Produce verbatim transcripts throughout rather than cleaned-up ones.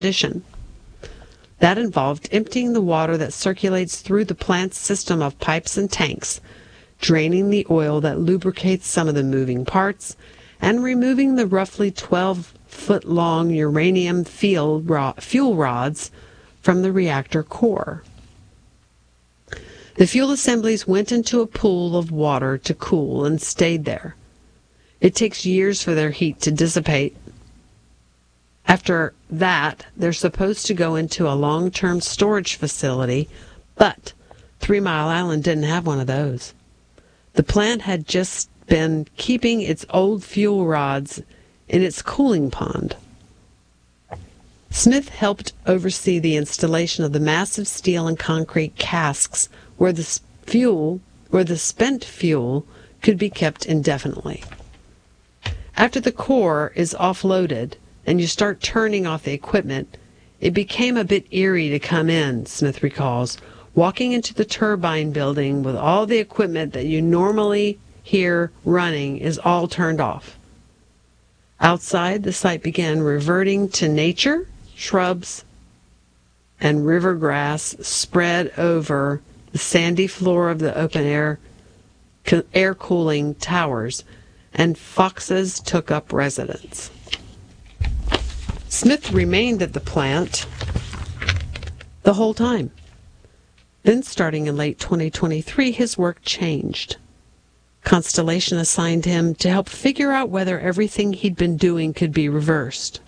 addition. That involved emptying the water that circulates through the plant's system of pipes and tanks, draining the oil that lubricates some of the moving parts, and removing the roughly twelve-foot-long uranium fuel rods from the reactor core. The fuel assemblies went into a pool of water to cool and stayed there. It takes years for their heat to dissipate. After that, they're supposed to go into a long-term storage facility, but Three Mile Island didn't have one of those. The plant had just been keeping its old fuel rods in its cooling pond. Smith helped oversee the installation of the massive steel and concrete casks where the fuel, where the spent fuel could be kept indefinitely. After the core is offloaded and you start turning off the equipment, it became a bit eerie to come in, Smith recalls, walking into the turbine building with all the equipment that you normally hear running is all turned off. Outside, the site began reverting to nature, shrubs, and river grass spread over the sandy floor of the open air air cooling towers, and foxes took up residence. Smith remained at the plant the whole time. Then, starting in late twenty twenty-three, his work changed. Constellation assigned him to help figure out whether everything he'd been doing could be reversed.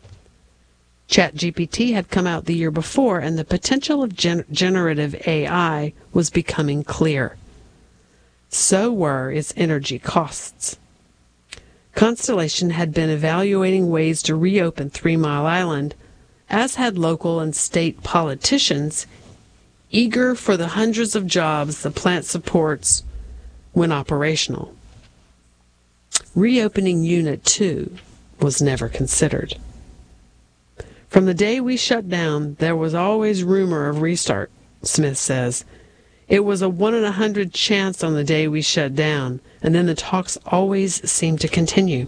ChatGPT had come out the year before, and the potential of gen- generative A I was becoming clear. So were its energy costs. Constellation had been evaluating ways to reopen Three Mile Island, as had local and state politicians, eager for the hundreds of jobs the plant supports when operational. Reopening Unit two was never considered. From the day we shut down, there was always rumor of restart, Smith says. It was a one in a hundred chance on the day we shut down, and then the talks always seemed to continue.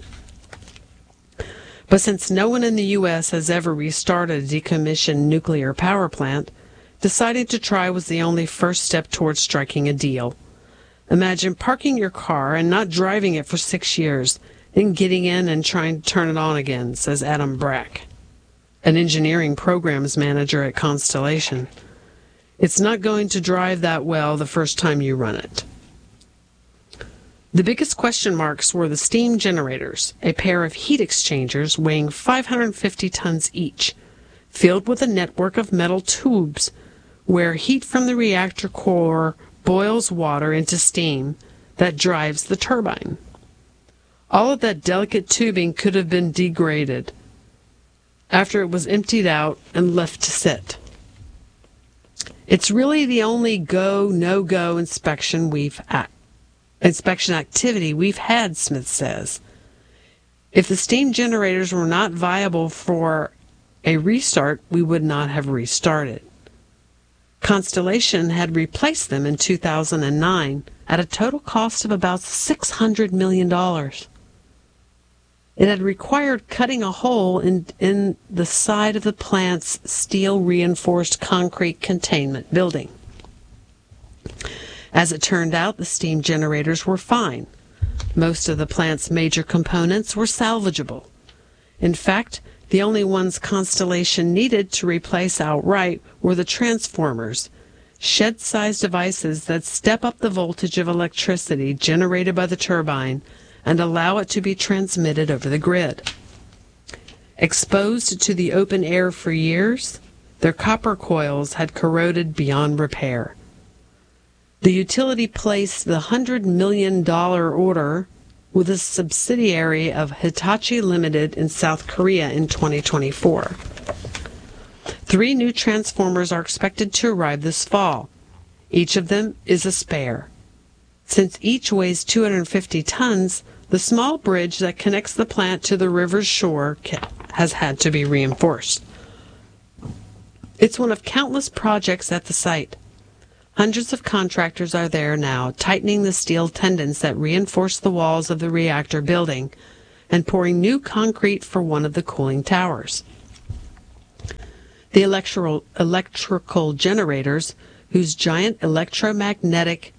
But since no one in the U S has ever restarted a decommissioned nuclear power plant, deciding to try was the only first step towards striking a deal. Imagine parking your car and not driving it for six years, then getting in and trying to turn it on again, says Adam Brack, an engineering programs manager at Constellation. It's not going to drive that well the first time you run it. The biggest question marks were the steam generators, a pair of heat exchangers weighing five hundred fifty tons each, filled with a network of metal tubes where heat from the reactor core boils water into steam that drives the turbine. All of that delicate tubing could have been degraded after it was emptied out and left to sit. It's really the only go, no-go inspection we've at, inspection activity we've had, Smith says. If the steam generators were not viable for a restart, we would not have restarted. Constellation had replaced them in two thousand nine at a total cost of about six hundred million dollars. It had required cutting a hole in, in the side of the plant's steel-reinforced concrete containment building. As it turned out, the steam generators were fine. Most of the plant's major components were salvageable. In fact, the only ones Constellation needed to replace outright were the transformers, shed-sized devices that step up the voltage of electricity generated by the turbine and allow it to be transmitted over the grid. Exposed to the open air for years, their copper coils had corroded beyond repair. The utility placed the one hundred million dollars order with a subsidiary of Hitachi Limited in South Korea in twenty twenty-four. Three new transformers are expected to arrive this fall. Each of them is a spare. Since each weighs two hundred fifty tons, the small bridge that connects the plant to the river's shore has had to be reinforced. It's one of countless projects at the site. Hundreds of contractors are there now, tightening the steel tendons that reinforce the walls of the reactor building and pouring new concrete for one of the cooling towers. The electrical, electrical generators, whose giant electromagnetic,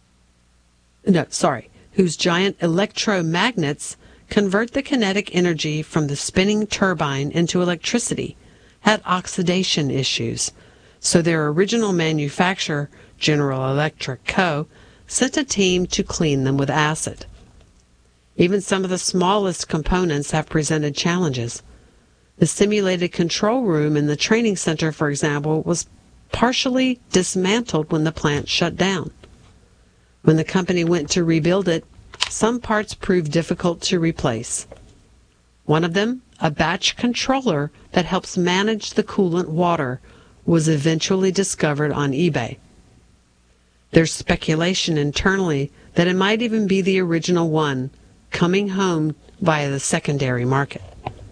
no, sorry, whose giant electromagnets convert the kinetic energy from the spinning turbine into electricity, had oxidation issues, so their original manufacturer, General Electric Co., sent a team to clean them with acid. Even some of the smallest components have presented challenges. The simulated control room in the training center, for example, was partially dismantled when the plant shut down. When the company went to rebuild it, some parts proved difficult to replace. One of them, a batch controller that helps manage the coolant water, was eventually discovered on eBay. There's speculation internally that it might even be the original one, coming home via the secondary market.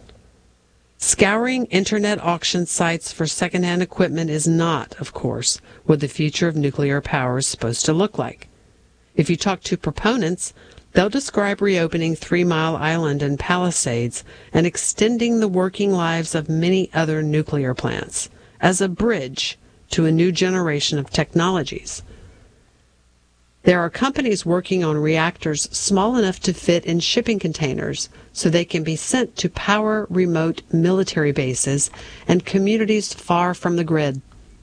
Scouring internet auction sites for secondhand equipment is not, of course, what the future of nuclear power is supposed to look like. If you talk to proponents, they'll describe reopening Three Mile Island and Palisades and extending the working lives of many other nuclear plants as a bridge to a new generation of technologies. There are companies working on reactors small enough to fit in shipping containers so they can be sent to power remote military bases and communities far from the grid.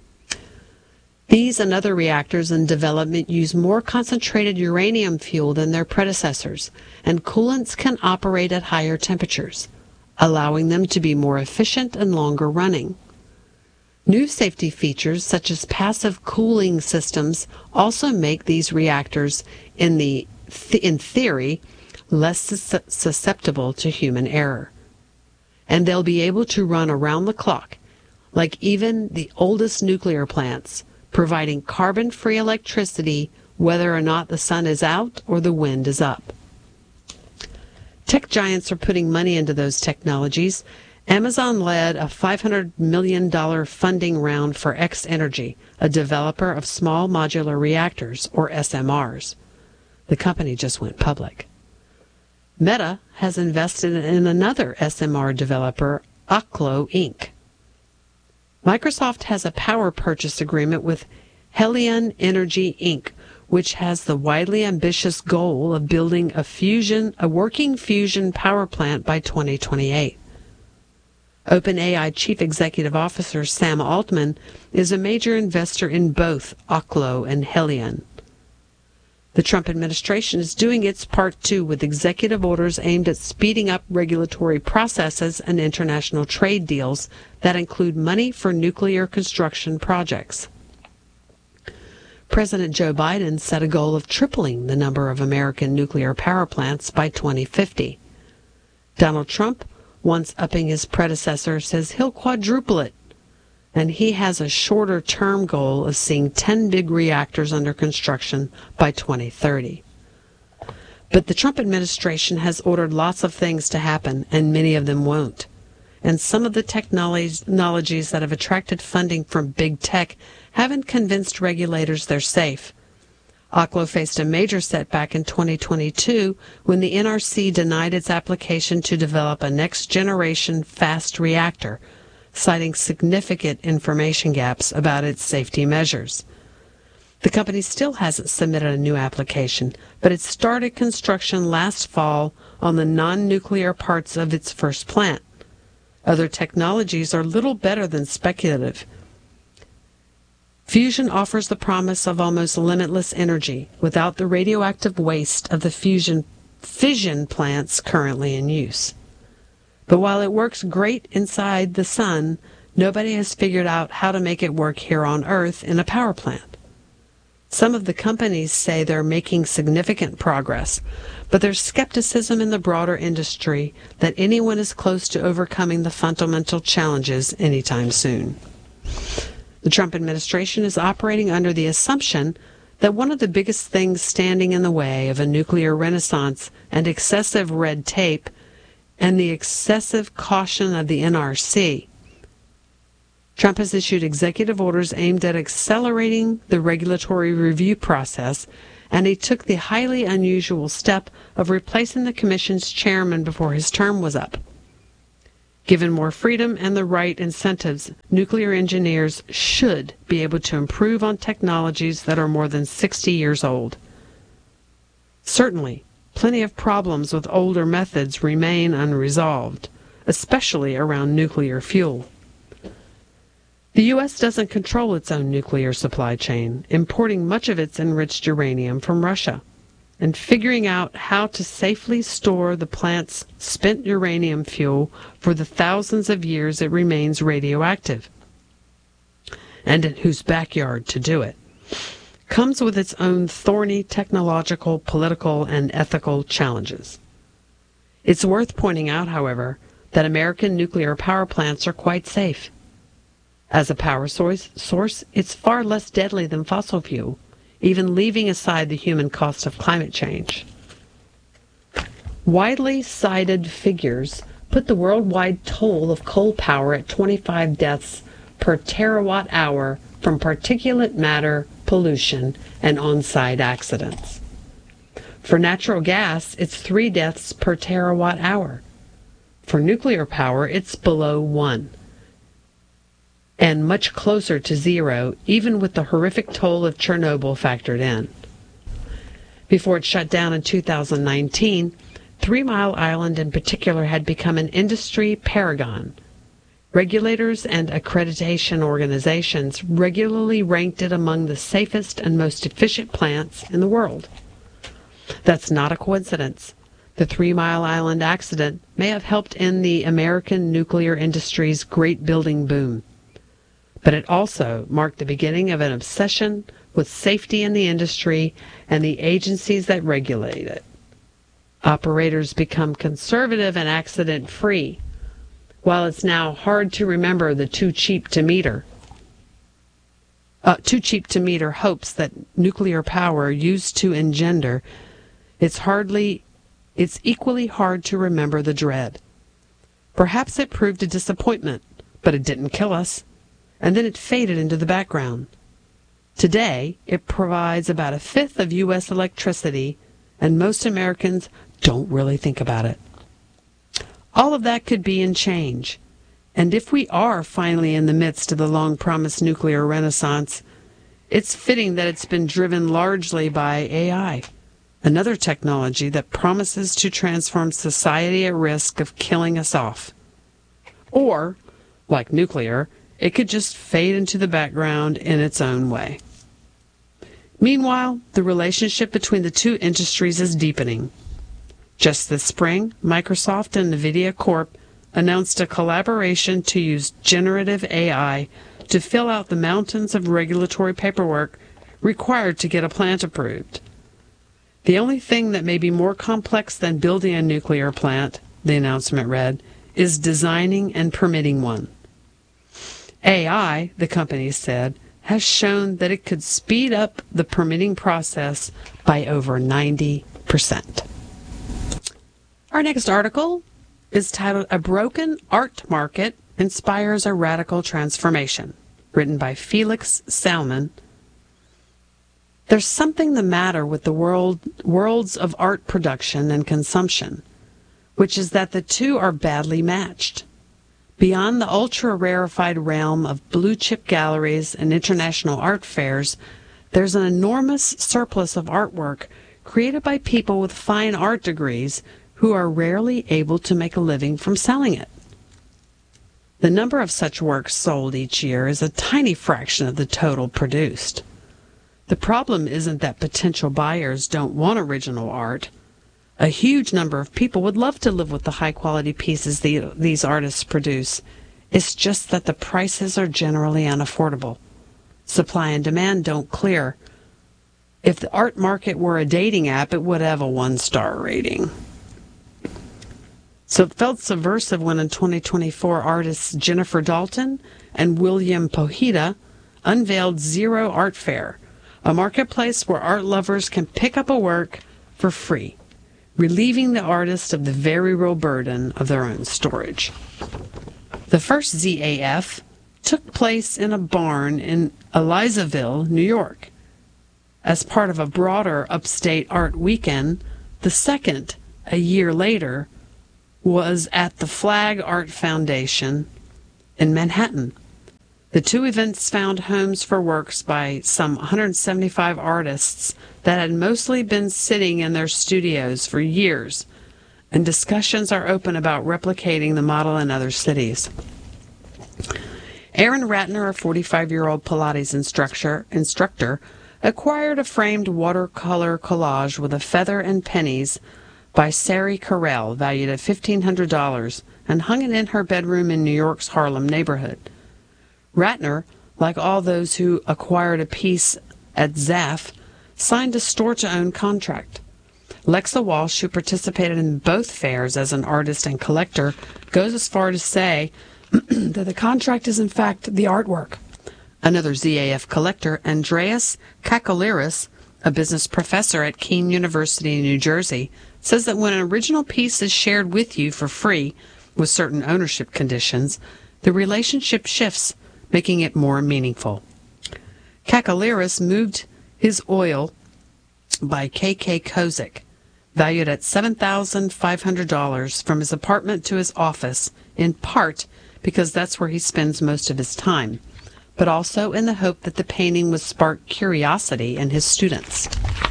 These and other reactors in development use more concentrated uranium fuel than their predecessors, and coolants can operate at higher temperatures, allowing them to be more efficient and longer running. New safety features such as passive cooling systems also make these reactors, in the th- in theory, less sus- susceptible to human error. And they'll be able to run around the clock, like even the oldest nuclear plants, providing carbon-free electricity whether or not the sun is out or the wind is up. Tech giants are putting money into those technologies. Amazon led a five hundred million dollars funding round for X Energy, a developer of small modular reactors, or S M Rs. The company just went public. Meta has invested in another S M R developer, Oklo Incorporated. Microsoft has a power purchase agreement with Helion Energy Incorporated, which has the widely ambitious goal of building a fusion, a working fusion power plant by twenty twenty-eight. OpenAI Chief Executive Officer Sam Altman is a major investor in both Oklo and Helion. The Trump administration is doing its part too, with executive orders aimed at speeding up regulatory processes and international trade deals that include money for nuclear construction projects. President Joe Biden set a goal of tripling the number of American nuclear power plants by twenty fifty. Donald Trump, once upping his predecessor, says he'll quadruple it, and he has a shorter-term goal of seeing ten big reactors under construction by twenty thirty. But the Trump administration has ordered lots of things to happen, and many of them won't. And some of the technologies that have attracted funding from big tech haven't convinced regulators they're safe. Oklo faced a major setback in twenty twenty-two when the N R C denied its application to develop a next-generation fast reactor, citing significant information gaps about its safety measures. The company still hasn't submitted a new application, but it started construction last fall on the non-nuclear parts of its first plant. Other technologies are little better than speculative. Fusion offers the promise of almost limitless energy without the radioactive waste of the fusion fission plants currently in use. But while it works great inside the sun, nobody has figured out how to make it work here on Earth in a power plant. Some of the companies say they're making significant progress, but there's skepticism in the broader industry that anyone is close to overcoming the fundamental challenges anytime soon. The Trump administration is operating under the assumption that one of the biggest things standing in the way of a nuclear renaissance and excessive red tape and the excessive caution of the N R C. Trump has issued executive orders aimed at accelerating the regulatory review process, and he took the highly unusual step of replacing the commission's chairman before his term was up. Given more freedom and the right incentives, nuclear engineers should be able to improve on technologies that are more than sixty years old. Certainly, plenty of problems with older methods remain unresolved, especially around nuclear fuel. The U S doesn't control its own nuclear supply chain, importing much of its enriched uranium from Russia, and figuring out how to safely store the plant's spent uranium fuel for the thousands of years it remains radioactive, and in whose backyard to do it, comes with its own thorny technological, political, and ethical challenges. It's worth pointing out, however, that American nuclear power plants are quite safe. As a power source, source, it's far less deadly than fossil fuel, even leaving aside the human cost of climate change. Widely cited figures put the worldwide toll of coal power at twenty-five deaths per terawatt hour from particulate matter pollution and on-site accidents. For natural gas, it's three deaths per terawatt hour. For nuclear power, it's below one, and much closer to zero, even with the horrific toll of Chernobyl factored in. Before it shut down in two thousand nineteen, Three Mile Island in particular had become an industry paragon. Regulators and accreditation organizations regularly ranked it among the safest and most efficient plants in the world. That's not a coincidence. The Three Mile Island accident may have helped end the American nuclear industry's great building boom, but it also marked the beginning of an obsession with safety in the industry and the agencies that regulate it. Operators become conservative and accident-free, while it's now hard to remember the too cheap to meter, uh, too cheap to meter hopes that nuclear power used to engender. It's hardly, it's equally hard to remember the dread. Perhaps it proved a disappointment, but it didn't kill us, and then it faded into the background. Today, it provides about a fifth of U S electricity, and most Americans don't really think about it. All of that could be in change, and if we are finally in the midst of the long-promised nuclear renaissance, it's fitting that it's been driven largely by A I, another technology that promises to transform society at risk of killing us off. Or, like nuclear, it could just fade into the background in its own way. Meanwhile, the relationship between the two industries is deepening. Just this spring, Microsoft and NVIDIA Corp announced a collaboration to use generative A I to fill out the mountains of regulatory paperwork required to get a plant approved. The only thing that may be more complex than building a nuclear plant, the announcement read, is designing and permitting one. A I, the company said, has shown that it could speed up the permitting process by over ninety percent. Our next article is titled "A Broken Art Market Inspires a Radical Transformation," written by Felix Salmon. There's something the matter with the world worlds of art production and consumption, which is that the two are badly matched. Beyond the ultra-rarefied realm of blue-chip galleries and international art fairs, there's an enormous surplus of artwork created by people with fine art degrees who are rarely able to make a living from selling it. The number of such works sold each year is a tiny fraction of the total produced. The problem isn't that potential buyers don't want original art. A huge number of people would love to live with the high-quality pieces the, these artists produce. It's just that the prices are generally unaffordable. Supply and demand don't clear. If the art market were a dating app, it would have a one-star rating. So it felt subversive when in twenty twenty-four artists Jennifer Dalton and William Pohita unveiled Zero Art Fair, a marketplace where art lovers can pick up a work for free, relieving the artist of the very real burden of their own storage. The first Z A F took place in a barn in Elizaville, New York. As part of a broader upstate art weekend, the second, a year later, was at the Flag Art Foundation in Manhattan. The two events found homes for works by some one hundred seventy-five artists that had mostly been sitting in their studios for years, and discussions are open about replicating the model in other cities. Aaron Ratner, a forty-five-year-old Pilates instructor, instructor, acquired a framed watercolor collage with a feather and pennies by Sari Carell, valued at fifteen hundred dollars, and hung it in her bedroom in New York's Harlem neighborhood. Ratner, like all those who acquired a piece at Zaff, signed a store-to-own contract. Lexa Walsh, who participated in both fairs as an artist and collector, goes as far to say that the contract is in fact the artwork. Another Z A F collector, Andreas Kakaliris, a business professor at Keene University in New Jersey, says that when an original piece is shared with you for free, with certain ownership conditions, the relationship shifts, making it more meaningful. Kakaliris moved his oil by K K Kozik, valued at seven thousand five hundred dollars, from his apartment to his office, in part because that's where he spends most of his time, but also in the hope that the painting would spark curiosity in his students.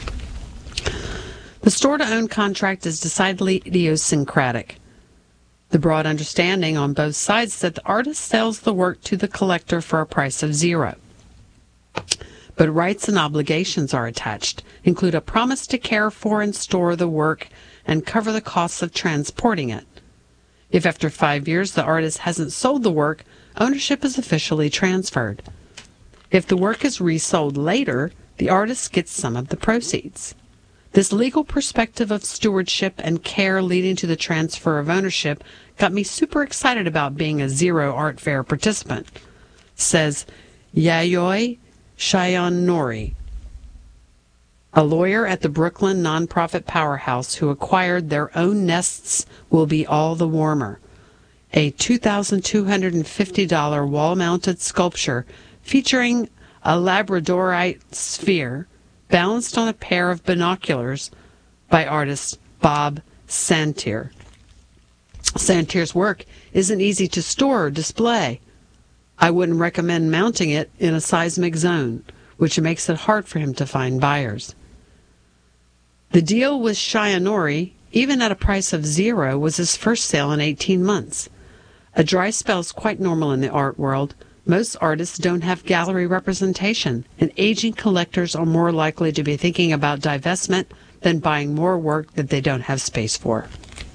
The store-to-own contract is decidedly idiosyncratic. The broad understanding on both sides is that the artist sells the work to the collector for a price of zero. But rights and obligations are attached, include a promise to care for and store the work and cover the costs of transporting it. If after five years the artist hasn't sold the work, ownership is officially transferred. If the work is resold later, the artist gets some of the proceeds. This legal perspective of stewardship and care leading to the transfer of ownership got me super excited about being a Zero Art Fair participant, says Yayoi Shayanori, a lawyer at the Brooklyn nonprofit powerhouse who acquired Their Own Nests Will Be All the Warmer, a two thousand two hundred fifty dollars wall-mounted sculpture featuring a labradorite sphere balanced on a pair of binoculars by artist Bob Santier. Santier's work isn't easy to store or display. I wouldn't recommend mounting it in a seismic zone, which makes it hard for him to find buyers. The deal with Shayanori, even at a price of zero, was his first sale in eighteen months. A dry spell is quite normal in the art world. Most artists don't have gallery representation, and aging collectors are more likely to be thinking about divestment than buying more work that they don't have space for.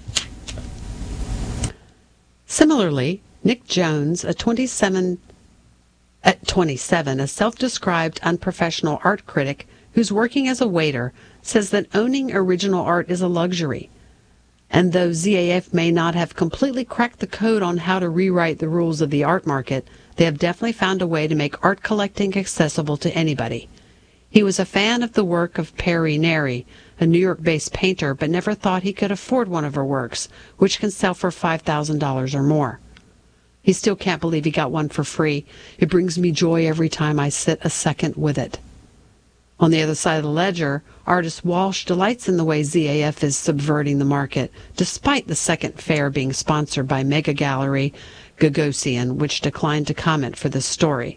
Similarly, Nick Jones, a twenty-seven, at twenty-seven, a self-described unprofessional art critic who's working as a waiter, says that owning original art is a luxury. And though Z A F may not have completely cracked the code on how to rewrite the rules of the art market, they have definitely found a way to make art collecting accessible to anybody. He was a fan of the work of Perry Neri, a New York-based painter, but never thought he could afford one of her works, which can sell for five thousand dollars or more. He still can't believe he got one for free. It brings me joy every time I sit a second with it. On the other side of the ledger, artist Walsh delights in the way Z A F is subverting the market, despite the second fair being sponsored by Mega Gallery Gagosian, which declined to comment for this story.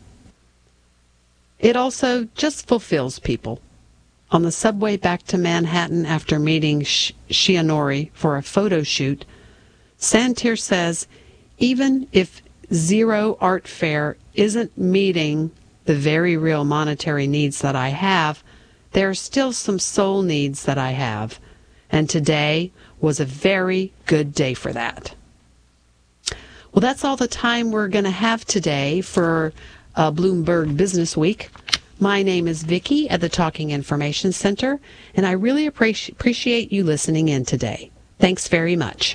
It also just fulfills people. On the subway back to Manhattan after meeting Sh- Shianori for a photo shoot, Santier says, even if Zero Art Fair isn't meeting the very real monetary needs that I have, there are still some soul needs that I have, and today was a very good day for that. Well, that's all the time we're going to have today for uh, Bloomberg Business Week. My name is Vicki at the Talking Information Center, and I really appreci- appreciate you listening in today. Thanks very much.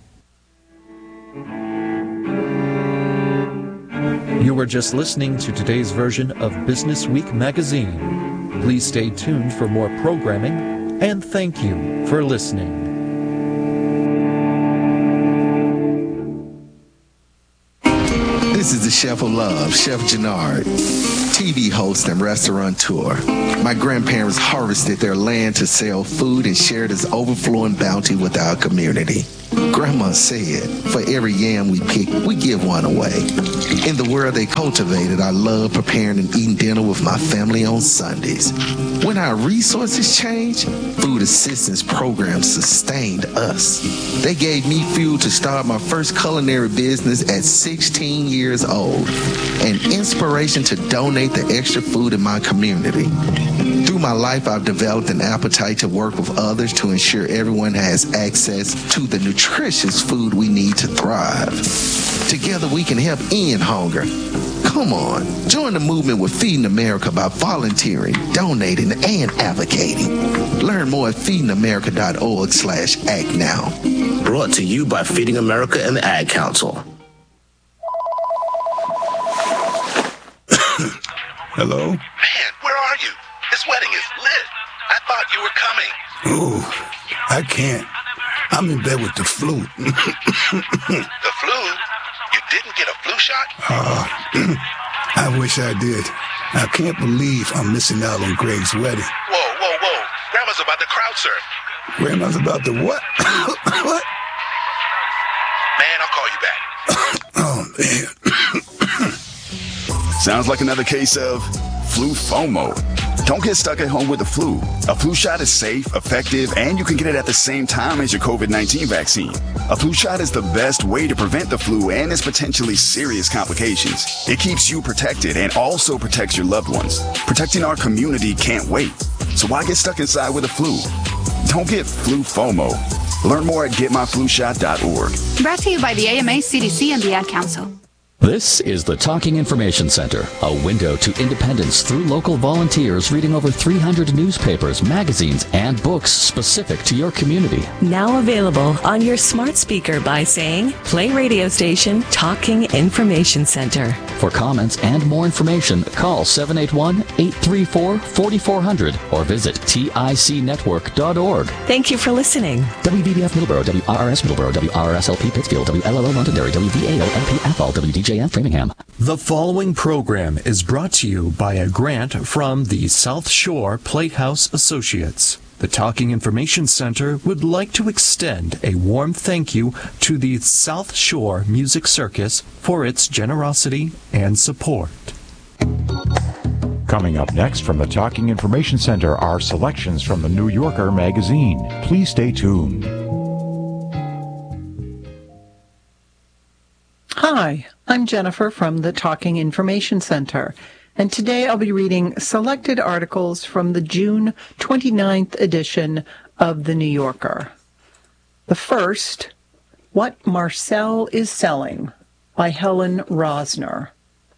You were just listening to today's version of Business Week magazine. Please stay tuned for more programming, and thank you for listening. This is the Chef of Love, Chef Jannard, T V host and restaurateur. My grandparents harvested their land to sell food and shared its overflowing bounty with our community. Grandma said, for every yam we pick, we give one away. In the world they cultivated, I love preparing and eating dinner with my family on Sundays. When our resources changed, food assistance programs sustained us. They gave me fuel to start my first culinary business at sixteen years old, and inspiration to donate the extra food in my community. Through my life, I've developed an appetite to work with others to ensure everyone has access to the nutritious food we need to thrive. Together we can help end hunger. Come on, join the movement with Feeding America by volunteering, donating, and advocating. Learn more at feeding america dot org slash act now. Brought to you by Feeding America and the Ad Council. Hello? Man, where are you? This wedding is lit. I thought you were coming. Oh, I can't. I'm in bed with the flu. The flu? You didn't get a flu shot? Uh, I wish I did. I can't believe I'm missing out on Greg's wedding. Whoa, whoa, whoa. Grandma's about to crowd surf. Grandma's about to what? What? Man, I'll call you back. Oh, man. Sounds like another case of flu FOMO. Don't get stuck at home with the flu. A flu shot is safe, effective, and you can get it at the same time as your covid nineteen vaccine. A flu shot is the best way to prevent the flu and its potentially serious complications. It keeps you protected and also protects your loved ones. Protecting our community can't wait. So why get stuck inside with the flu? Don't get flu FOMO. Learn more at get my flu shot dot org. Brought to you by the A M A, C D C, and the Ad Council. This is the Talking Information Center, a window to independence through local volunteers reading over three hundred newspapers, magazines, and books specific to your community. Now available on your smart speaker by saying, play radio station Talking Information Center. For comments and more information, call seven eight one, eight three four, four four zero zero or visit tic network dot org. Thank you for listening. W V B F Middleborough, W R R S Middleborough, W R R S L P Pittsfield, W L L O Londonderry, W V A O L P Athol, W D J F Framingham. The following program is brought to you by a grant from the South Shore Platehouse Associates. The Talking Information Center would like to extend a warm thank you to the South Shore Music Circus for its generosity and support. Coming up next from the Talking Information Center are selections from the New Yorker magazine. Please stay tuned. Hi, I'm Jennifer from the Talking Information Center, and today I'll be reading selected articles from the June twenty-ninth edition of The New Yorker. The first, What Marcel is Selling, by Helen Rosner.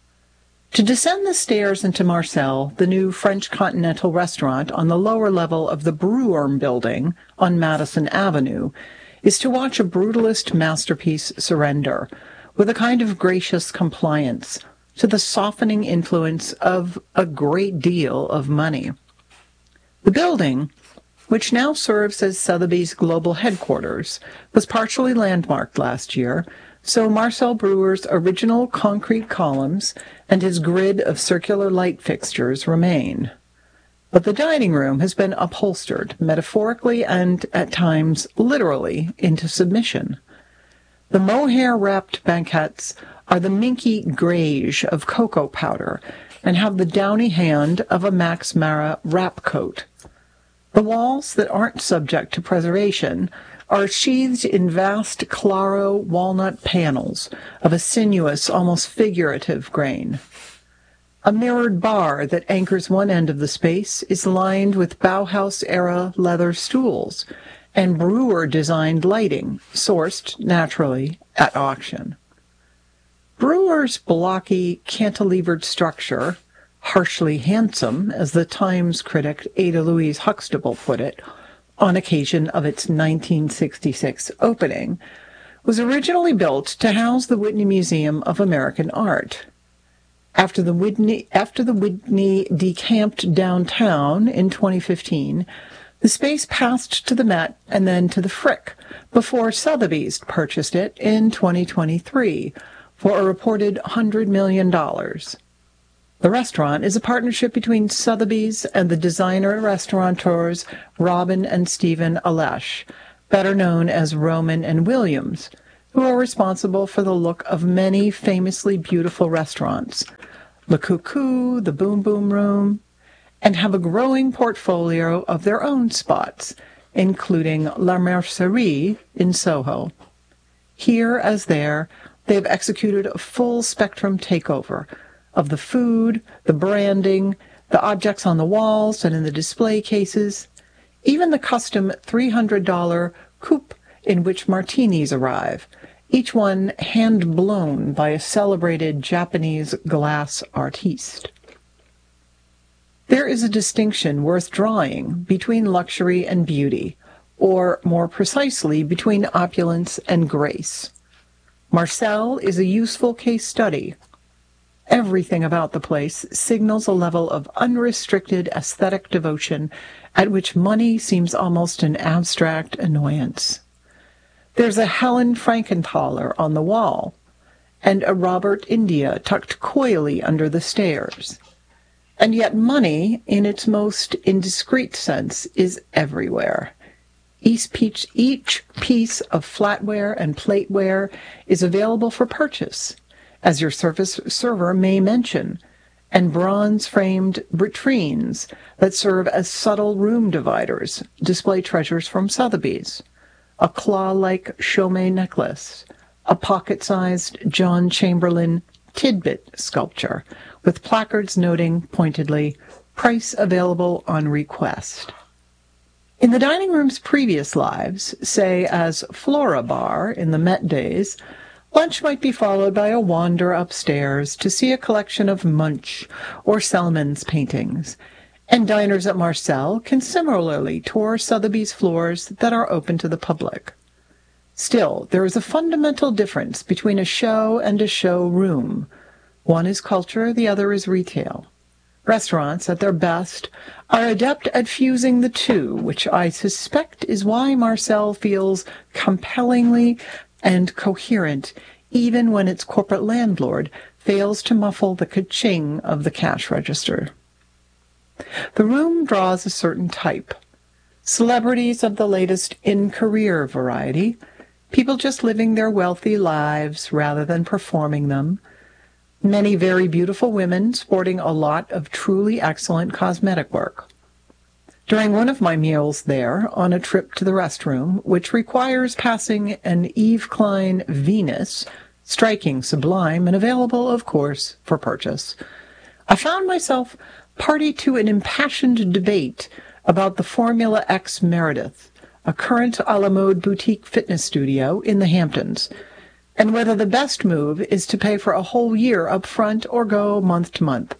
To descend the stairs into Marcel, the new French Continental restaurant on the lower level of the Brewer building on Madison Avenue, is to watch a brutalist masterpiece surrender, with a kind of gracious compliance to the softening influence of a great deal of money. The building, which now serves as Sotheby's global headquarters, was partially landmarked last year, so Marcel Brewer's original concrete columns and his grid of circular light fixtures remain. But the dining room has been upholstered, metaphorically and, at times, literally, into submission. The mohair-wrapped banquettes are the minky greige of cocoa powder and have the downy hand of a Max Mara wrap coat. The walls that aren't subject to preservation are sheathed in vast Claro walnut panels of a sinuous, almost figurative grain. A mirrored bar that anchors one end of the space is lined with Bauhaus-era leather stools and Brewer-designed lighting, sourced, naturally, at auction. Brewer's blocky, cantilevered structure, harshly handsome, as the Times critic Ada Louise Huxtable put it, on occasion of its nineteen sixty-six opening, was originally built to house the Whitney Museum of American Art. After the Whitney, after the Whitney decamped downtown in twenty fifteen, the space passed to the Met and then to the Frick, before Sotheby's purchased it in twenty twenty-three for a reported one hundred million dollars. The restaurant is a partnership between Sotheby's and the designer restaurateurs Robin and Stephen Alesh, better known as Roman and Williams, who are responsible for the look of many famously beautiful restaurants, Le Cuckoo, the Boom Boom Room, and have a growing portfolio of their own spots, including La Mercerie in Soho. Here, as there, they have executed a full-spectrum takeover of the food, the branding, the objects on the walls and in the display cases, even the custom three hundred dollars coupe in which martinis arrive, each one hand-blown by a celebrated Japanese glass artiste. There is a distinction worth drawing between luxury and beauty, or more precisely, between opulence and grace. Marcel is a useful case study. Everything about the place signals a level of unrestricted aesthetic devotion at which money seems almost an abstract annoyance. There's a Helen Frankenthaler on the wall, and a Robert India tucked coyly under the stairs. And yet money, in its most indiscreet sense, is everywhere. Each piece of flatware and plateware is available for purchase, as your service server may mention, and bronze-framed vitrines that serve as subtle room dividers display treasures from Sotheby's, a claw-like Chaumet necklace, a pocket-sized John Chamberlain tidbit sculpture, with placards noting, pointedly, price available on request. In the dining room's previous lives, say as Flora Bar in the Met days, lunch might be followed by a wander upstairs to see a collection of Munch or Selman's paintings, and diners at Marcel can similarly tour Sotheby's floors that are open to the public. Still, there is a fundamental difference between a show and a showroom. One is culture, the other is retail. Restaurants, at their best, are adept at fusing the two, which I suspect is why Marcel feels compellingly and coherent, even when its corporate landlord fails to muffle the ka-ching of the cash register. The room draws a certain type. Celebrities of the latest in-career variety, people just living their wealthy lives rather than performing them, many very beautiful women sporting a lot of truly excellent cosmetic work. During one of my meals there, on a trip to the restroom, which requires passing an Yves Klein Venus, striking, sublime, and available, of course, for purchase, I found myself party to an impassioned debate about the Formula X Meredith, a current a la mode boutique fitness studio in the Hamptons, and whether the best move is to pay for a whole year up front or go month to month.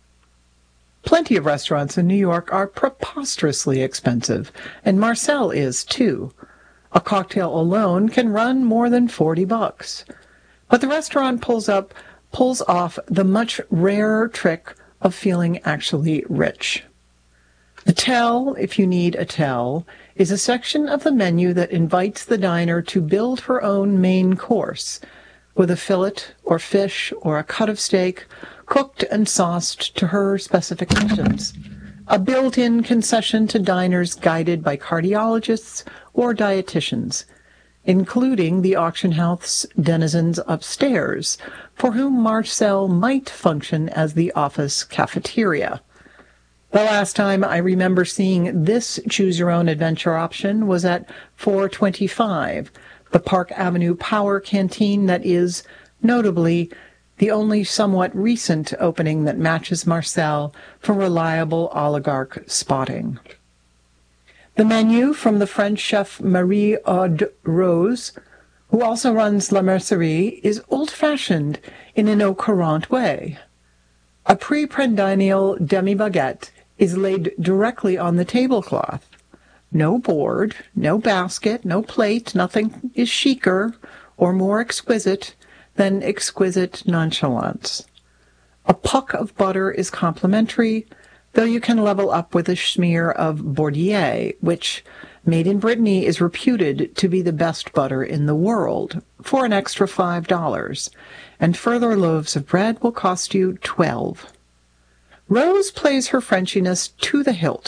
Plenty of restaurants in New York are preposterously expensive, and Marcel is, too. A cocktail alone can run more than forty bucks. But the restaurant pulls up, pulls off the much rarer trick of feeling actually rich. The tell, if you need a tell, is a section of the menu that invites the diner to build her own main course, with a fillet or fish or a cut of steak cooked and sauced to her specifications, a built-in concession to diners guided by cardiologists or dietitians, including the auction house denizens upstairs, for whom Marcel might function as the office cafeteria. The last time I remember seeing this choose-your-own-adventure option was at four twenty-five, the Park Avenue Power Canteen that is, notably, the only somewhat recent opening that matches Marcel for reliable oligarch spotting. The menu from the French chef Marie-Aude Rose, who also runs La Mercerie, is old-fashioned in an au courant way. A pre-prandial demi-baguette is laid directly on the tablecloth. No board, no basket, no plate, nothing is chicer or more exquisite than exquisite nonchalance. A puck of butter is complimentary, though you can level up with a smear of Bordier, which, made in Brittany, is reputed to be the best butter in the world, for an extra five dollars, and further loaves of bread will cost you twelve. Rose plays her Frenchiness to the hilt,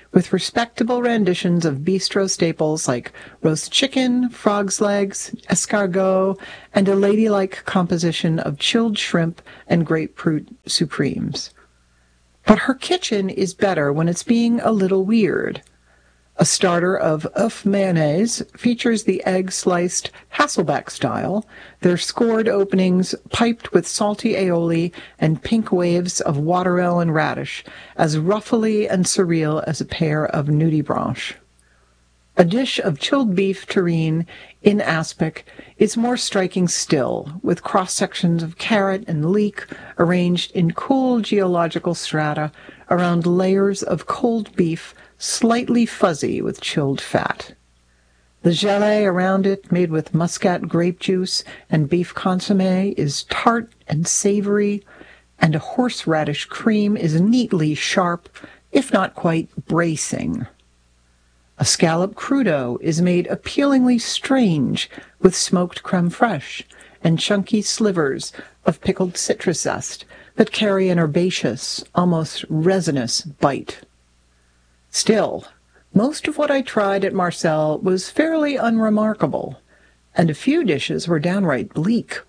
with respectable renditions of bistro staples like roast chicken, frog's legs, escargot, and a ladylike composition of chilled shrimp and grapefruit supremes. But her kitchen is better when it's being a little weird. A starter of œuf mayonnaise features the egg sliced Hasselback style, their scored openings piped with salty aioli and pink waves of watermelon radish, as ruffly and surreal as a pair of nudibranche. A dish of chilled beef terrine in aspic is more striking still, with cross-sections of carrot and leek arranged in cool geological strata around layers of cold beef slightly fuzzy with chilled fat. The gelée around it, made with muscat grape juice and beef consommé, is tart and savory, and a horseradish cream is neatly sharp, if not quite bracing. A scallop crudo is made appealingly strange with smoked creme fraiche and chunky slivers of pickled citrus zest that carry an herbaceous, almost resinous bite. Still, most of what I tried at Marcel was fairly unremarkable, and a few dishes were downright bleak.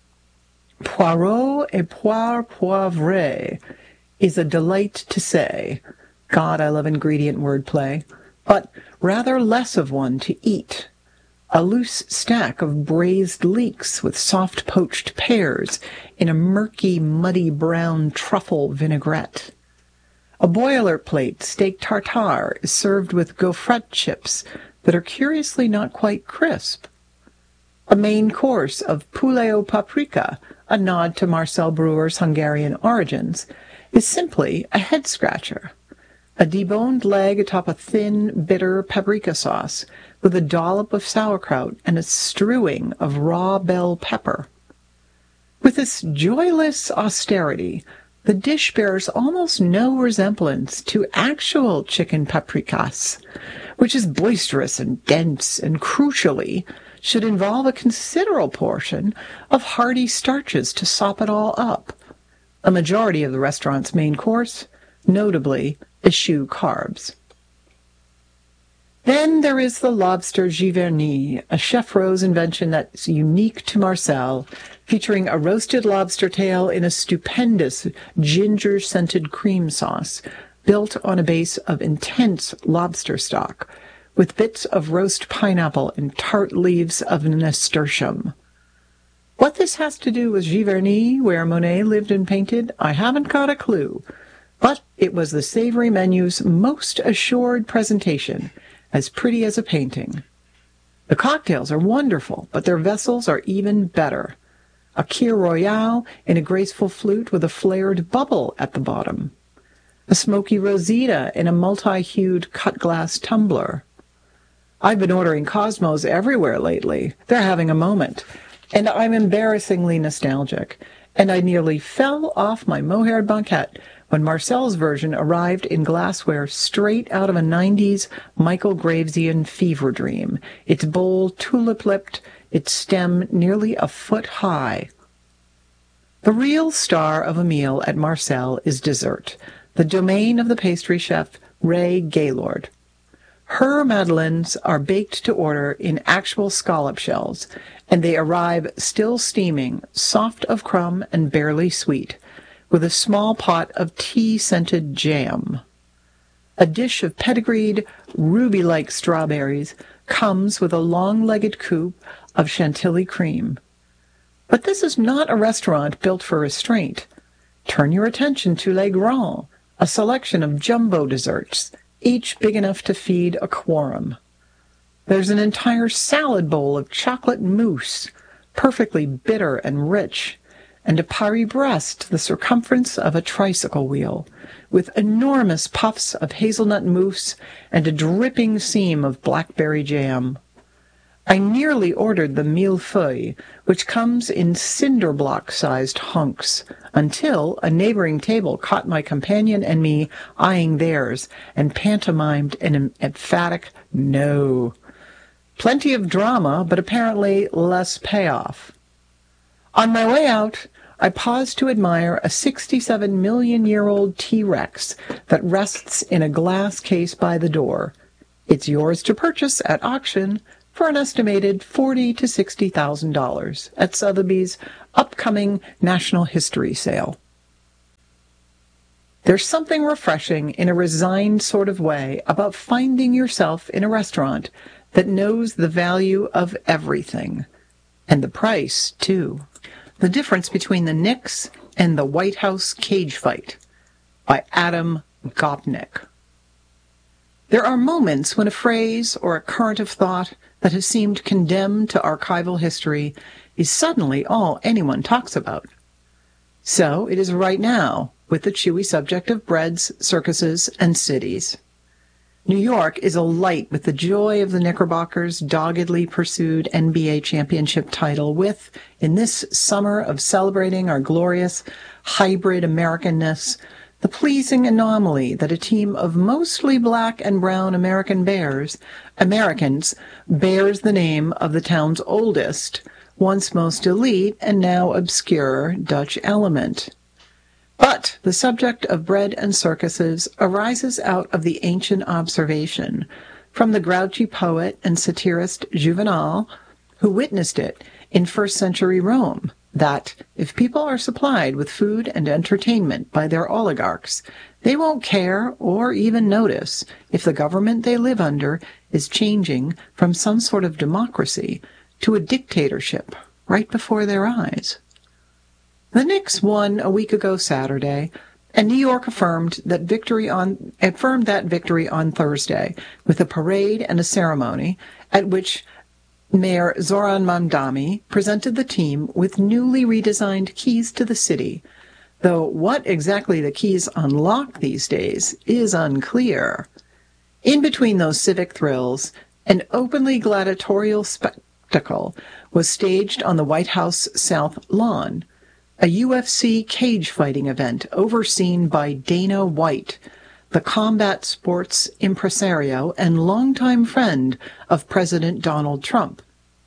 Poireaux et poire poivrée is a delight to say. God, I love ingredient wordplay. But rather less of one to eat. A loose stack of braised leeks with soft poached pears in a murky, muddy brown truffle vinaigrette. A boilerplate steak tartare is served with gaufrette chips that are curiously not quite crisp. A main course of poulet au paprika, a nod to Marcel Breuer's Hungarian origins, is simply a head-scratcher. A deboned leg atop a thin, bitter paprika sauce with a dollop of sauerkraut and a strewing of raw bell pepper. With this joyless austerity, the dish bears almost no resemblance to actual chicken paprikas, which is boisterous and dense and, crucially, should involve a considerable portion of hearty starches to sop it all up. A majority of the restaurant's main course, notably, eschew carbs. Then there is the lobster Giverny, a Chef Rose invention that's unique to Marcel, featuring a roasted lobster tail in a stupendous ginger-scented cream sauce, built on a base of intense lobster stock, with bits of roast pineapple and tart leaves of nasturtium. What this has to do with Giverny, where Monet lived and painted, I haven't got a clue, but it was the savory menu's most assured presentation, as pretty as a painting. The cocktails are wonderful, but their vessels are even better. A Kir Royale in a graceful flute with a flared bubble at the bottom. A smoky Rosita in a multi-hued cut-glass tumbler. I've been ordering Cosmos everywhere lately. They're having a moment, and I'm embarrassingly nostalgic, and I nearly fell off my mohair banquette when Marcel's version arrived in glassware straight out of a nineties Michael Gravesian fever dream, its bowl tulip-lipped, its stem nearly a foot high. The real star of a meal at Marcel is dessert, the domain of the pastry chef Ray Gaylord. Her madeleines are baked to order in actual scallop shells, and they arrive still steaming, soft of crumb and barely sweet, with a small pot of tea-scented jam. A dish of pedigreed, ruby-like strawberries comes with a long-legged coupe of chantilly cream. But this is not a restaurant built for restraint. Turn your attention to Les Grands, a selection of jumbo desserts, each big enough to feed a quorum. There's an entire salad bowl of chocolate mousse, perfectly bitter and rich, and a Paris-Brest the circumference of a tricycle wheel, with enormous puffs of hazelnut mousse and a dripping seam of blackberry jam. I nearly ordered the millefeuille, which comes in cinder-block-sized hunks, until a neighboring table caught my companion and me eyeing theirs and pantomimed an emphatic no. Plenty of drama, but apparently less payoff. On my way out, I pause to admire a sixty-seven million year old T-Rex that rests in a glass case by the door. It's yours to purchase at auction for an estimated forty thousand to sixty thousand dollars at Sotheby's upcoming National History Sale. There's something refreshing in a resigned sort of way about finding yourself in a restaurant that knows the value of everything. And the price, too. The Difference Between the Knicks and the White House Cage Fight by Adam Gopnik. There are moments when a phrase or a current of thought that has seemed condemned to archival history is suddenly all anyone talks about. So it is right now with the chewy subject of breads, circuses, and cities. New York is alight with the joy of the Knickerbockers' doggedly pursued N B A championship title with, in this summer of celebrating our glorious hybrid Americanness, the pleasing anomaly that a team of mostly black and brown American Bears, Americans, bears the name of the town's oldest, once most elite and now obscure Dutch element. But the subject of bread and circuses arises out of the ancient observation from the grouchy poet and satirist Juvenal, who witnessed it in first century Rome, that if people are supplied with food and entertainment by their oligarchs, they won't care or even notice if the government they live under is changing from some sort of democracy to a dictatorship right before their eyes. The Knicks won a week ago Saturday, and New York affirmed that victory on affirmed that victory on Thursday with a parade and a ceremony at which Mayor Zoran Mamdani presented the team with newly redesigned keys to the city, though what exactly the keys unlock these days is unclear. In between those civic thrills, an openly gladiatorial spectacle was staged on the White House South Lawn, a U F C cage fighting event overseen by Dana White, the combat sports impresario and longtime friend of President Donald Trump.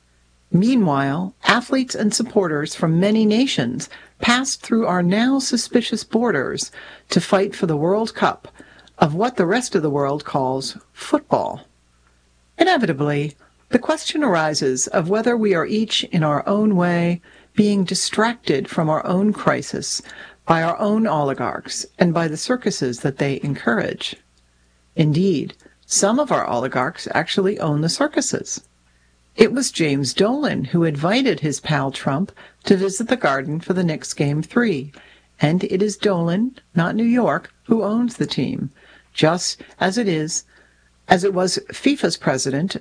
Meanwhile, athletes and supporters from many nations passed through our now suspicious borders to fight for the World Cup of what the rest of the world calls football. Inevitably, the question arises of whether we are each in our own way being distracted from our own crisis by our own oligarchs and by the circuses that they encourage. Indeed, some of our oligarchs actually own the circuses. It was James Dolan who invited his pal Trump to visit the Garden for the Knicks Game three, and it is Dolan, not New York, who owns the team, just as it is, as it was FIFA's president,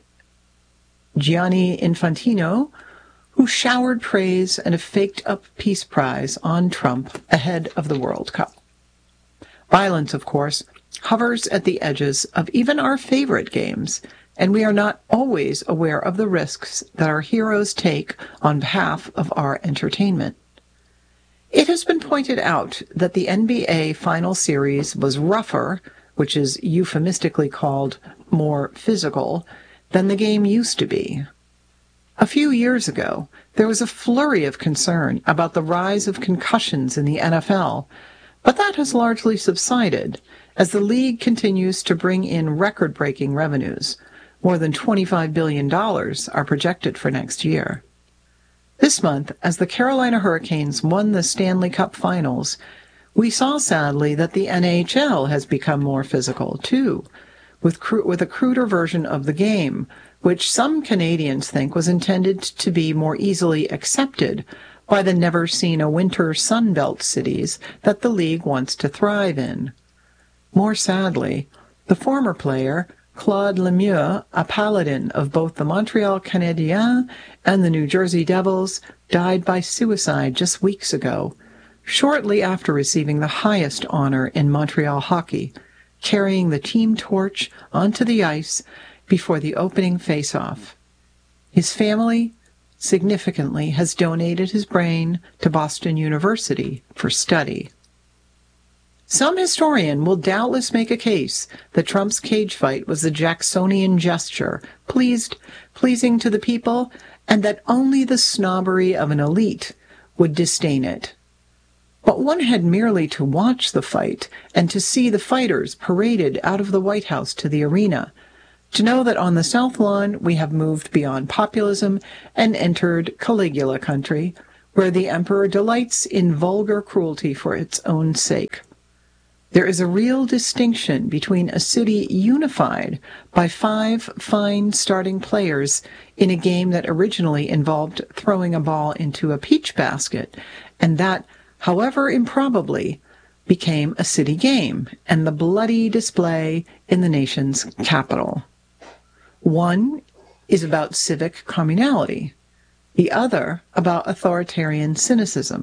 Gianni Infantino, who showered praise and a faked-up peace prize on Trump ahead of the World Cup. Violence, of course, hovers at the edges of even our favorite games, and we are not always aware of the risks that our heroes take on behalf of our entertainment. It has been pointed out that the N B A Final Series was rougher, which is euphemistically called more physical, than the game used to be. A few years ago, there was a flurry of concern about the rise of concussions in the N F L, but that has largely subsided as the league continues to bring in record-breaking revenues. More than twenty-five billion dollars are projected for next year. This month, as the Carolina Hurricanes won the Stanley Cup Finals, we saw sadly that the N H L has become more physical, too, with, cru- with a cruder version of the game, which some Canadians think was intended to be more easily accepted by the never-seen-a-winter Sunbelt cities that the league wants to thrive in. More sadly, the former player, Claude Lemieux, a paladin of both the Montreal Canadiens and the New Jersey Devils, died by suicide just weeks ago, shortly after receiving the highest honor in Montreal hockey, carrying the team torch onto the ice before the opening face-off. His family, significantly, has donated his brain to Boston University for study. Some historian will doubtless make a case that Trump's cage fight was a Jacksonian gesture, pleased, pleasing to the people, and that only the snobbery of an elite would disdain it. But one had merely to watch the fight and to see the fighters paraded out of the White House to the arena, to know that on the South Lawn we have moved beyond populism and entered Caligula country, where the emperor delights in vulgar cruelty for its own sake. There is a real distinction between a city unified by five fine starting players in a game that originally involved throwing a ball into a peach basket, and that, however improbably, became a city game and the bloody display in the nation's capital. One is about civic communality, the other about authoritarian cynicism.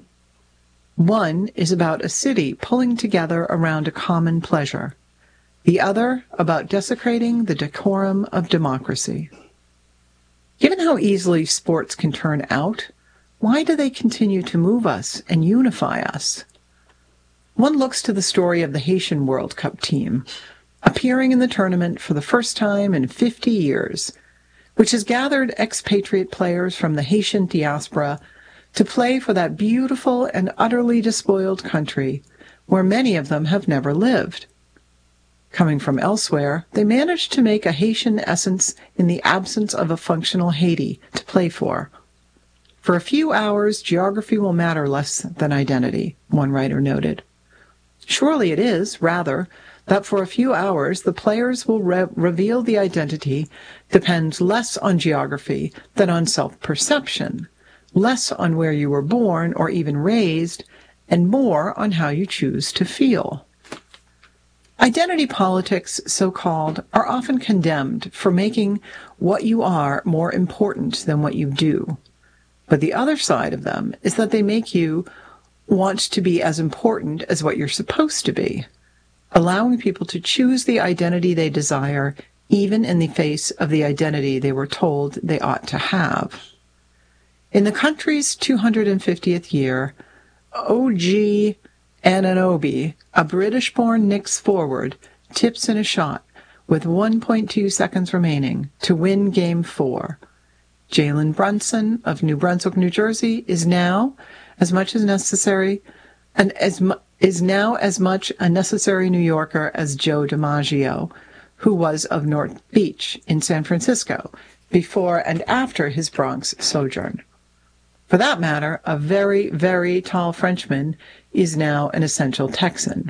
One is about a city pulling together around a common pleasure, the other about desecrating the decorum of democracy. Given how easily sports can turn out, why do they continue to move us and unify us? One looks to the story of the Haitian World Cup team, appearing in the tournament for the first time in fifty years, which has gathered expatriate players from the Haitian diaspora to play for that beautiful and utterly despoiled country where many of them have never lived. Coming from elsewhere, they managed to make a Haitian essence in the absence of a functional Haiti to play for. For a few hours, geography will matter less than identity, one writer noted. Surely it is, rather, that for a few hours the players will re- reveal the identity depends less on geography than on self-perception, less on where you were born or even raised, and more on how you choose to feel. Identity politics, so-called, are often condemned for making what you are more important than what you do. But the other side of them is that they make you want to be as important as what you're supposed to be, allowing people to choose the identity they desire, even in the face of the identity they were told they ought to have. In the country's two hundred fiftieth year, O G Anunoby, a British-born Knicks forward, tips in a shot with one point two seconds remaining to win Game four. Jalen Brunson of New Brunswick, New Jersey, is now as much as necessary, and as mu- is now as much a necessary New Yorker as Joe DiMaggio, who was of North Beach in San Francisco before and after his Bronx sojourn. For that matter, a very, very tall Frenchman is now an essential Texan.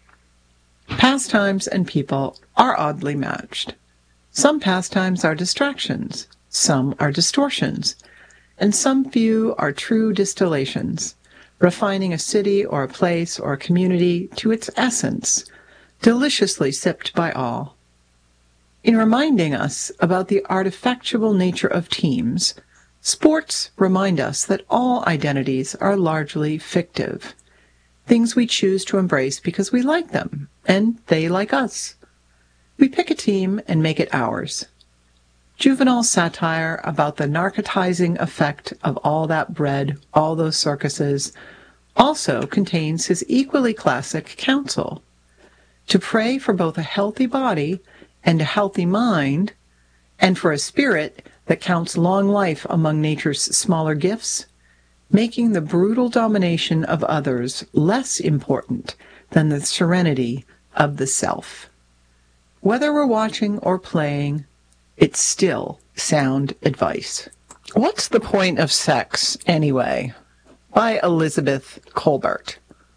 Pastimes and people are oddly matched. Some pastimes are distractions, some are distortions, and some few are true distillations, refining a city or a place or a community to its essence, deliciously sipped by all. In reminding us about the artifactual nature of teams, sports remind us that all identities are largely fictive, things we choose to embrace because we like them, and they like us. We pick a team and make it ours. Juvenal's satire about the narcotizing effect of all that bread, all those circuses, also contains his equally classic counsel: to pray for both a healthy body and a healthy mind, and for a spirit that counts long life among nature's smaller gifts, making the brutal domination of others less important than the serenity of the self. Whether we're watching or playing, it's still sound advice. What's the point of sex, anyway? By Elizabeth Colbert.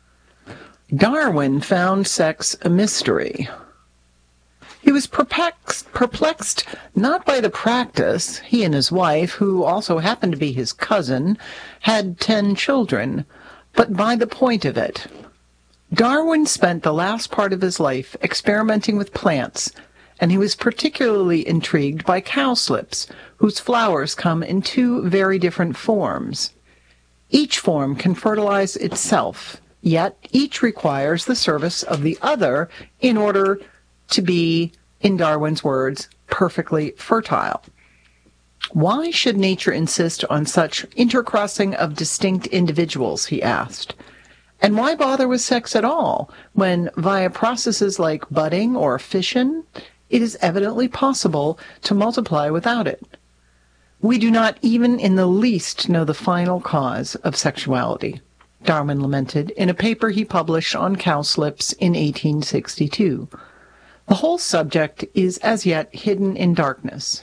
Darwin found sex a mystery. He was perplexed, perplexed not by the practice. He and his wife, who also happened to be his cousin, had ten children, but by the point of it. Darwin spent the last part of his life experimenting with plants, and he was particularly intrigued by cowslips, whose flowers come in two very different forms. Each form can fertilize itself, yet each requires the service of the other in order to be, in Darwin's words, perfectly fertile. Why should nature insist on such intercrossing of distinct individuals, he asked. And why bother with sex at all, when via processes like budding or fission, it is evidently possible to multiply without it? We do not even in the least know the final cause of sexuality. Darwin lamented in a paper he published on cowslips in eighteen sixty-two. The whole subject is as yet hidden in darkness.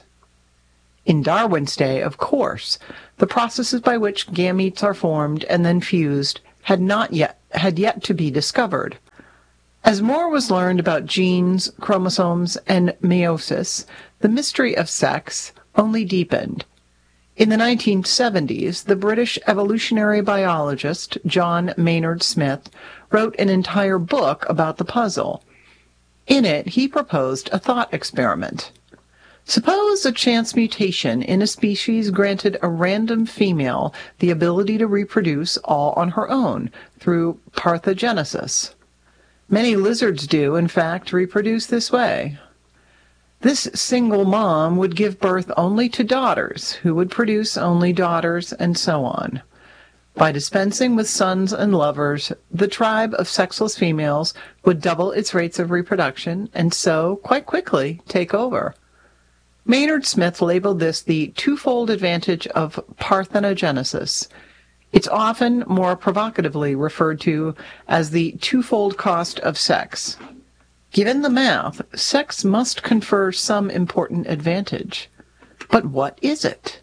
In Darwin's day, of course, the processes by which gametes are formed and then fused had not yet had yet to be discovered. As more was learned about genes, chromosomes, and meiosis, the mystery of sex only deepened. In the nineteen seventies, the British evolutionary biologist John Maynard Smith wrote an entire book about the puzzle. In it, he proposed a thought experiment. Suppose a chance mutation in a species granted a random female the ability to reproduce all on her own through parthenogenesis. Many lizards do, in fact, reproduce this way. This single mom would give birth only to daughters, who would produce only daughters, and so on. By dispensing with sons and lovers, the tribe of sexless females would double its rates of reproduction, and so, quite quickly, take over. Maynard Smith labeled this the twofold advantage of parthenogenesis. It's often more provocatively referred to as the twofold cost of sex. Given the math, sex must confer some important advantage. But what is it?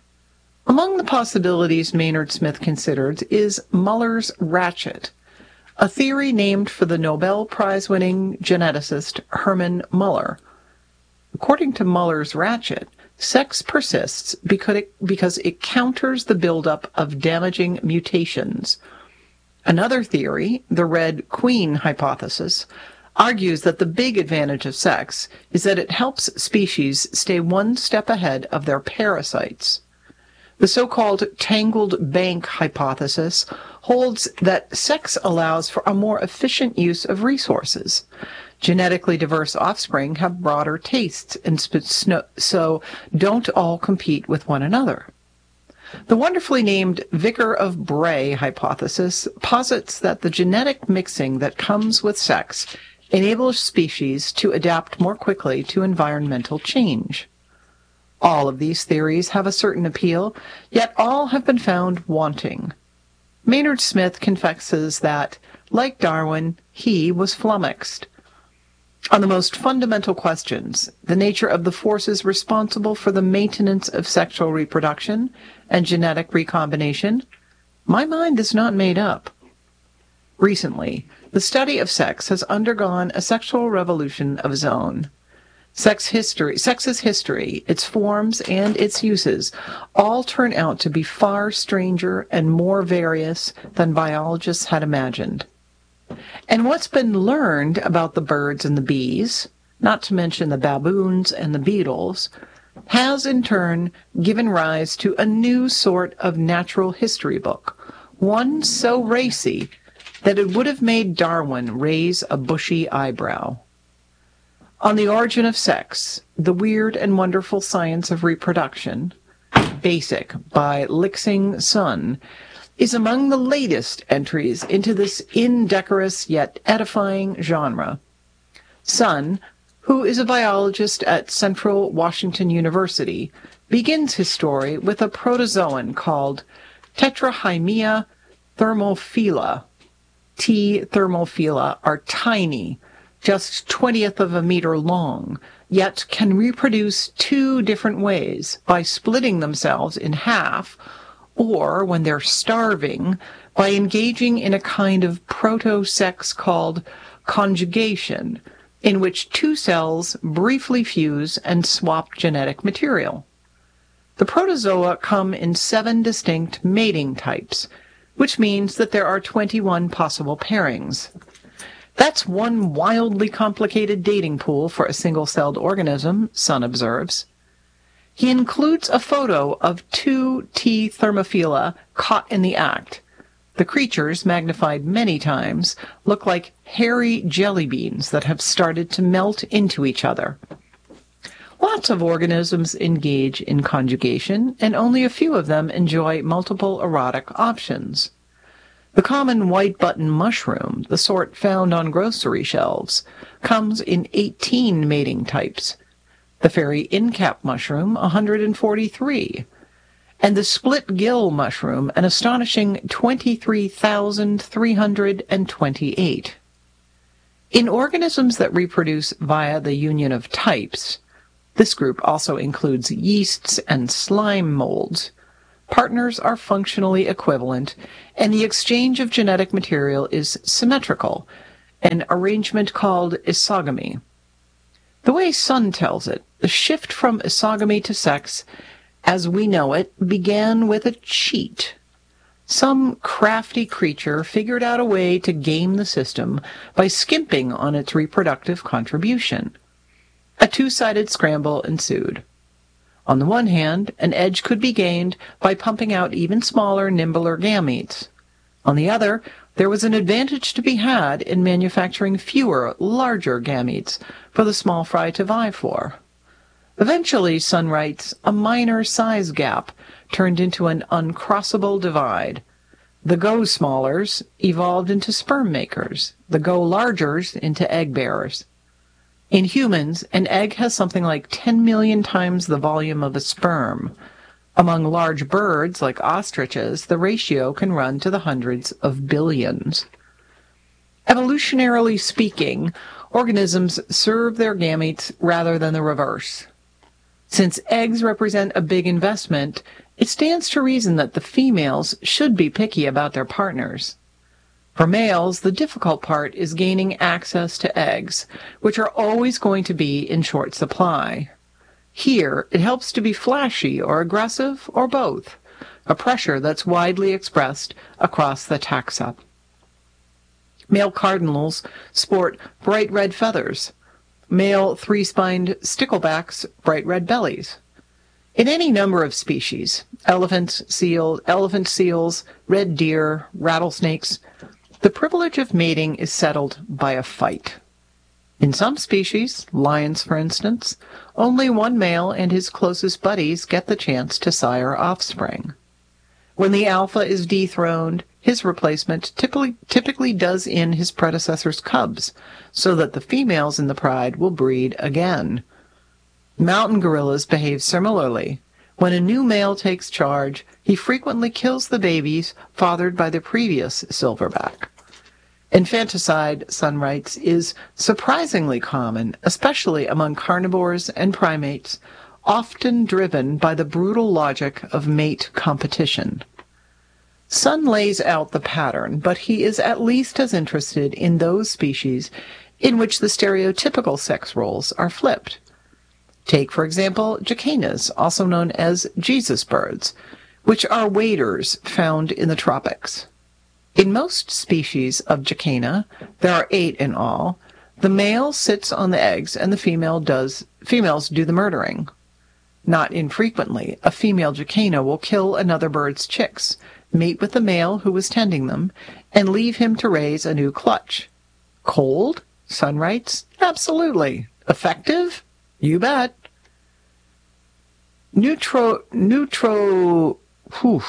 Among the possibilities Maynard Smith considered is Muller's ratchet, a theory named for the Nobel Prize-winning geneticist Hermann Muller. According to Muller's ratchet, sex persists because it, because it counters the buildup of damaging mutations. Another theory, the Red Queen hypothesis, argues that the big advantage of sex is that it helps species stay one step ahead of their parasites. The so-called tangled bank hypothesis holds that sex allows for a more efficient use of resources. Genetically diverse offspring have broader tastes and so don't all compete with one another. The wonderfully named Vicar of Bray hypothesis posits that the genetic mixing that comes with sex enables species to adapt more quickly to environmental change. All of these theories have a certain appeal, yet all have been found wanting. Maynard Smith confesses that, like Darwin, he was flummoxed. On the most fundamental questions, the nature of the forces responsible for the maintenance of sexual reproduction and genetic recombination, my mind is not made up. Recently, the study of sex has undergone a sexual revolution of its own. Sex history, sex's history, its forms, and its uses all turn out to be far stranger and more various than biologists had imagined. And what's been learned about the birds and the bees, not to mention the baboons and the beetles, has in turn given rise to a new sort of natural history book, one so racy that it would have made Darwin raise a bushy eyebrow. On the Origin of Sex, The Weird and Wonderful Science of Reproduction, Basic, by Lixing Sun, is among the latest entries into this indecorous yet edifying genre. Sun, who is a biologist at Central Washington University, begins his story with a protozoan called Tetrahymia thermophila. T. thermophila are tiny, just twentieth of a meter long, yet can reproduce two different ways, by splitting themselves in half, or, when they're starving, by engaging in a kind of proto-sex called conjugation, in which two cells briefly fuse and swap genetic material. The protozoa come in seven distinct mating types, which means that there are twenty-one possible pairings. That's one wildly complicated dating pool for a single-celled organism, Sun observes. He includes a photo of two T. thermophila caught in the act. The creatures, magnified many times, look like hairy jelly beans that have started to melt into each other. Lots of organisms engage in conjugation, and only a few of them enjoy multiple erotic options. The common white button mushroom, the sort found on grocery shelves, comes in eighteen mating types. The fairy incap mushroom, one hundred forty-three. and the split gill mushroom an astonishing twenty-three thousand three hundred twenty-eight. In organisms that reproduce via the union of types, this group also includes yeasts and slime molds, partners are functionally equivalent, and the exchange of genetic material is symmetrical, an arrangement called isogamy. The way Sun tells it, the shift from isogamy to sex, as we know it, began with a cheat. Some crafty creature figured out a way to game the system by skimping on its reproductive contribution. A two-sided scramble ensued. On the one hand, an edge could be gained by pumping out even smaller, nimbler gametes. On the other, there was an advantage to be had in manufacturing fewer, larger gametes for the small fry to vie for. Eventually, Sun writes, a minor size gap turned into an uncrossable divide. The go-smallers evolved into sperm makers, the go-largers into egg bearers. In humans, an egg has something like ten million times the volume of a sperm. Among large birds, like ostriches, the ratio can run to the hundreds of billions. Evolutionarily speaking, organisms serve their gametes rather than the reverse. Since eggs represent a big investment, it stands to reason that the females should be picky about their partners. For males, the difficult part is gaining access to eggs, which are always going to be in short supply. Here, it helps to be flashy or aggressive or both, a pressure that's widely expressed across the taxa. Male cardinals sport bright red feathers. Male three-spined sticklebacks, bright red bellies. In any number of species, elephants, seal, elephant seals, red deer, rattlesnakes, the privilege of mating is settled by a fight. In some species, lions for instance, only one male and his closest buddies get the chance to sire offspring. When the alpha is dethroned, his replacement typically, typically does in his predecessor's cubs, so that the females in the pride will breed again. Mountain gorillas behave similarly. When a new male takes charge, he frequently kills the babies fathered by the previous silverback. Infanticide, Sun writes, is surprisingly common, especially among carnivores and primates, often driven by the brutal logic of mate competition. Sun lays out the pattern, but he is at least as interested in those species in which the stereotypical sex roles are flipped. Take, for example, jacanas, also known as Jesus birds, which are waders found in the tropics. In most species of jacana, there are eight in all, the male sits on the eggs and the female does, females do the murdering. Not infrequently, a female jacana will kill another bird's chicks, mate with the male who was tending them, and leave him to raise a new clutch. Cold? Sun writes, absolutely. Effective? You bet. Neutro, neutro, whew.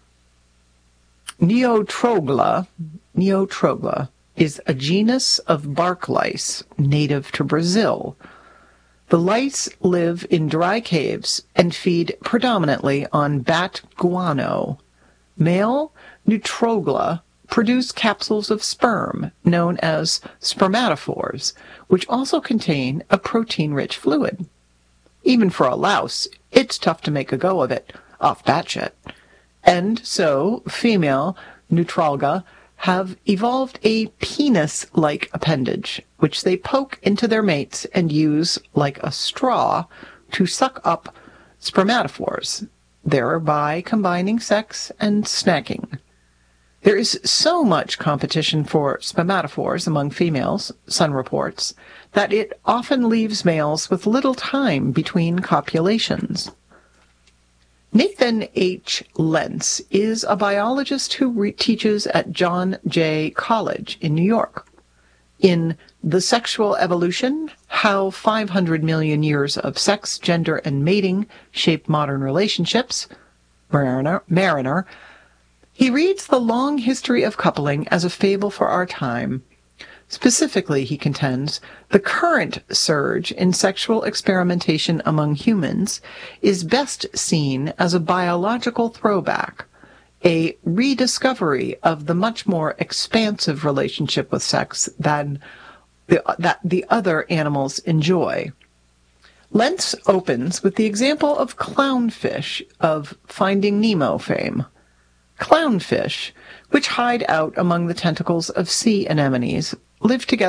Neotrogla, Neotrogla is a genus of bark lice native to Brazil. The lice live in dry caves and feed predominantly on bat guano. Male Neutrogla produce capsules of sperm known as spermatophores, which also contain a protein-rich fluid. Even for a louse, it's tough to make a go of it off batshit. And so, female Neutrogla have evolved a penis-like appendage, which they poke into their mates and use, like a straw, to suck up spermatophores, thereby combining sex and snacking. There is so much competition for spermatophores among females, Sun reports, that it often leaves males with little time between copulations. Nathan H. Lentz is a biologist who re- teaches at John Jay College in New York. In The Sexual Evolution, How five hundred million Years of Sex, Gender, and Mating Shape Modern Relationships, Mariner, Mariner, he reads the long history of coupling as a fable for our time. Specifically, he contends, the current surge in sexual experimentation among humans is best seen as a biological throwback, a rediscovery of the much more expansive relationship with sex than the, that the other animals enjoy. Lentz opens with the example of clownfish of Finding Nemo fame. Clownfish, which hide out among the tentacles of sea anemones, live together